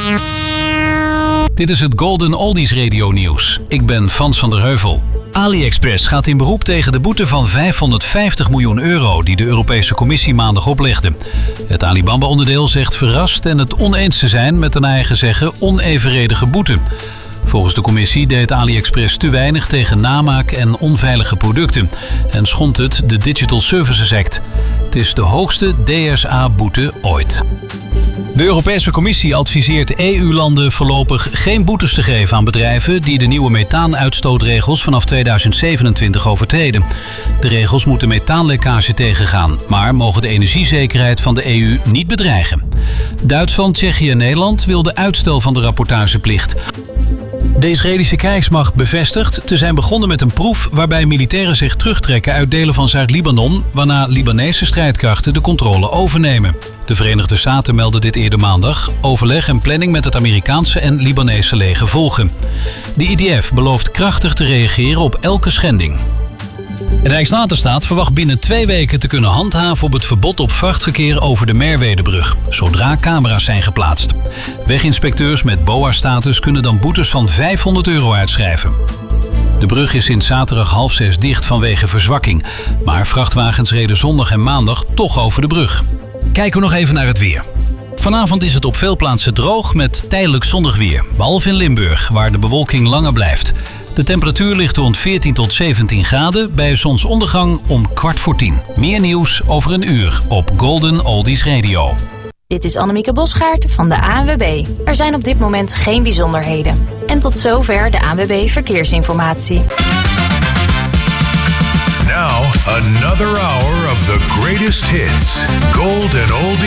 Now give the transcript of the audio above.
Dit is het Golden Oldies Radio Nieuws. Ik ben Frans van der Heuvel. AliExpress gaat in beroep tegen de boete van €550 miljoen die de Europese Commissie maandag oplegde. Het Alibaba-onderdeel zegt verrast en het oneens te zijn met een eigen zeggen onevenredige boete. Volgens de commissie deed AliExpress te weinig tegen namaak en onveilige producten en schondt het de Digital Services Act. Het is de hoogste DSA-boete ooit. De Europese Commissie adviseert EU-landen voorlopig geen boetes te geven aan bedrijven die de nieuwe methaanuitstootregels vanaf 2027 overtreden. De regels moeten methaanlekkage tegengaan, maar mogen de energiezekerheid van de EU niet bedreigen. Duitsland, Tsjechië en Nederland wilden uitstel van de rapportageplicht. De Israëlische krijgsmacht bevestigt te zijn begonnen met een proef waarbij militairen zich terugtrekken uit delen van Zuid-Libanon, waarna Libanese strijdkrachten de controle overnemen. De Verenigde Staten meldden dit eerder maandag. Overleg en planning met het Amerikaanse en Libanese leger volgen. De IDF belooft krachtig te reageren op elke schending. Rijkswaterstaat verwacht binnen 2 weken te kunnen handhaven op het verbod op vrachtverkeer over de Merwedebrug, zodra camera's zijn geplaatst. Weginspecteurs met BOA-status kunnen dan boetes van €500 uitschrijven. De brug is sinds zaterdag 5:30 dicht vanwege verzwakking, maar vrachtwagens reden zondag en maandag toch over de brug. Kijken we nog even naar het weer. Vanavond is het op veel plaatsen droog met tijdelijk zonnig weer, behalve in Limburg, waar de bewolking langer blijft. De temperatuur ligt rond 14 tot 17 graden, bij zonsondergang om 9:15. Meer nieuws over een uur op Golden Oldies Radio. Dit is Annemieke Bosgaard van de ANWB. Er zijn op dit moment geen bijzonderheden. En tot zover de ANWB Verkeersinformatie. Now, another hour of the greatest hits. Golden Oldies.